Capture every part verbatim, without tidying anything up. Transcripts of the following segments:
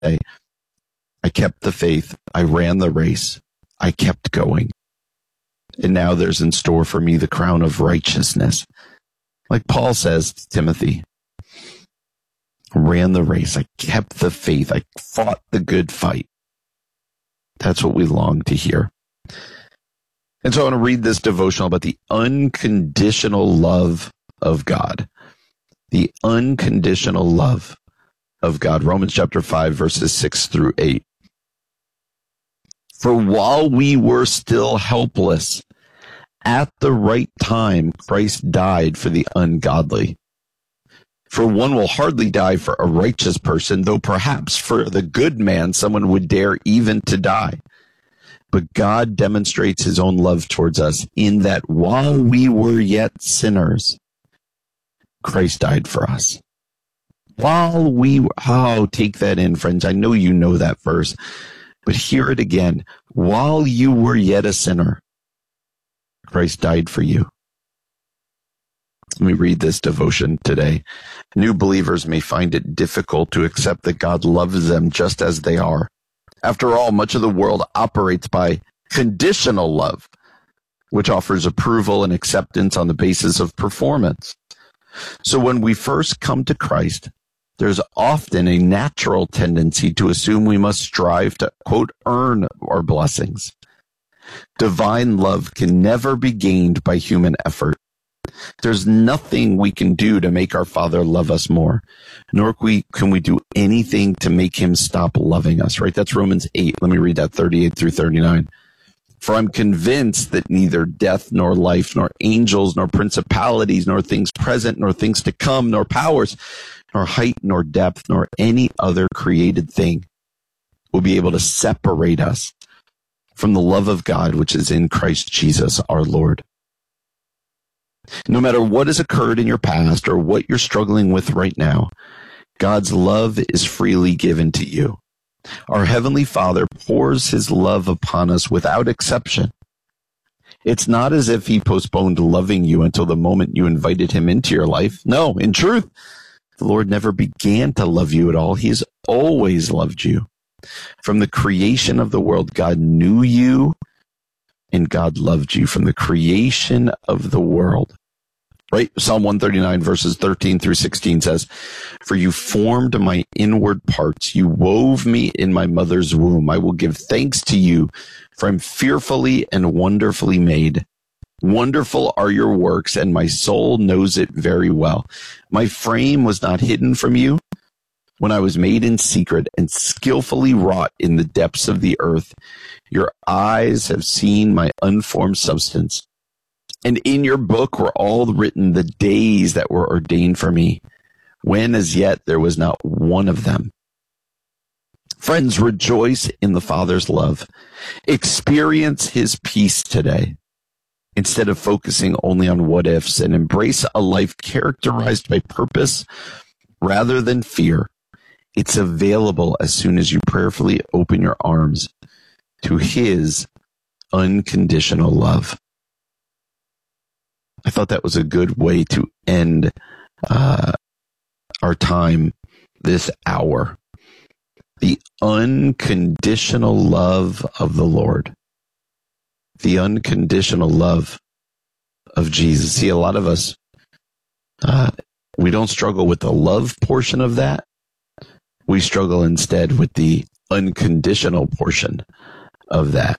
I kept the faith. I ran the race. I kept going. And now there's in store for me the crown of righteousness. Like Paul says to Timothy, ran the race. I kept the faith. I fought the good fight. That's what we long to hear. And so I want to read this devotional about the unconditional love of God. The unconditional love of God. Romans chapter five, verses six through eight. For while we were still helpless, at the right time, Christ died for the ungodly. For one will hardly die for a righteous person, though perhaps for the good man someone would dare even to die. But God demonstrates his own love towards us in that while we were yet sinners, Christ died for us. While we were, oh, take that in, friends. I know you know that verse, but hear it again. While you were yet a sinner, Christ died for you. Let me read this devotion today. New believers may find it difficult to accept that God loves them just as they are. After all, much of the world operates by conditional love, which offers approval and acceptance on the basis of performance. So when we first come to Christ, there's often a natural tendency to assume we must strive to, quote, earn our blessings. Divine love can never be gained by human effort. There's nothing we can do to make our Father love us more, nor can we, can we do anything to make him stop loving us, right? That's Romans eight. Let me read that, thirty-eight through thirty-nine. For I'm convinced that neither death, nor life, nor angels, nor principalities, nor things present, nor things to come, nor powers, nor height, nor depth, nor any other created thing will be able to separate us from the love of God, which is in Christ Jesus our Lord. No matter what has occurred in your past or what you're struggling with right now, God's love is freely given to you. Our Heavenly Father pours his love upon us without exception. It's not as if he postponed loving you until the moment you invited him into your life. No, in truth, the Lord never began to love you at all. He has always loved you. From the creation of the world, God knew you and God loved you from the creation of the world. Right? Psalm one thirty-nine verses thirteen through sixteen says, for you formed my inward parts. You wove me in my mother's womb. I will give thanks to you, for I'm fearfully and wonderfully made. Wonderful are your works, and my soul knows it very well. My frame was not hidden from you when I was made in secret and skillfully wrought in the depths of the earth. Your eyes have seen my unformed substance. And in your book were all written the days that were ordained for me, when as yet there was not one of them. Friends, rejoice in the Father's love. Experience his peace today, instead of focusing only on what ifs, and embrace a life characterized by purpose rather than fear. It's available as soon as you prayerfully open your arms to his unconditional love. I thought that was a good way to end uh, our time this hour. The unconditional love of the Lord. The unconditional love of Jesus. See, a lot of us, uh, we don't struggle with the love portion of that. We struggle instead with the unconditional portion of that.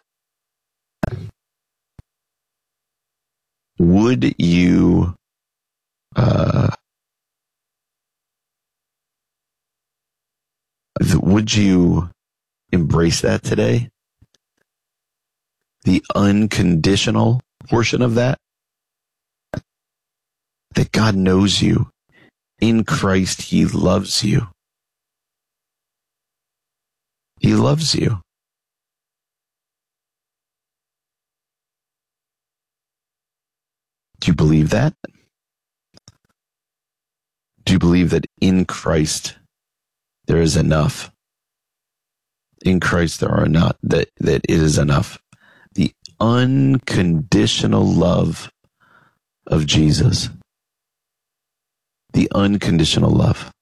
Would you uh, would you embrace that today? The unconditional portion of that? That God knows you. In Christ, he loves you. He loves you. Do you believe that? Do you believe that in Christ there is enough? In Christ there are not, that, that it is enough. The unconditional love of Jesus. The unconditional love.